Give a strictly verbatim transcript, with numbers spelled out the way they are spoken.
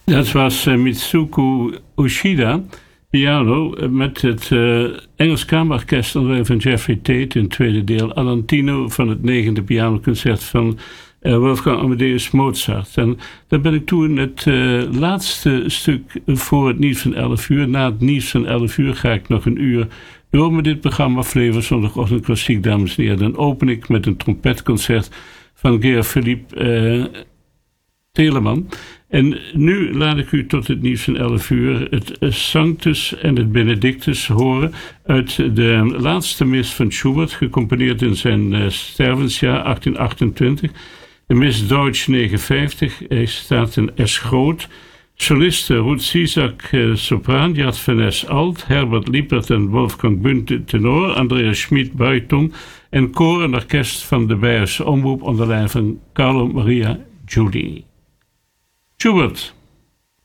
Dat was uh, Mitsuko Ushida, piano, uh, met het uh, Engels Kamerorkest onder leiding van Jeffrey Tate in het tweede deel Alantino van het negende pianoconcert van uh, Wolfgang Amadeus Mozart. En dan ben ik toen het uh, laatste stuk voor het nieuws van elf uur. Na het nieuws van elf uur ga ik nog een uur door met dit programma Flevo Zondagochtend Klassiek, dames en heren. Dan open ik met een trompetconcert van Georg Philipp uh, Telemann. En nu laat ik u tot het nieuws van elf uur het Sanctus en het Benedictus horen uit de laatste mis van Schubert, gecomponeerd in zijn uh, stervensjaar achttien achtentwintig. De mis Deutsch negenenvijftig, hij staat in S groot. Solisten Ruud Zizak, uh, sopraan, Jad van Es alt, Herbert Liepert en Wolfgang Bünd tenor, Andreas Schmid bariton en koor en orkest van de Beierse Omroep onder leiding van Carlo Maria Giulini. Schubert.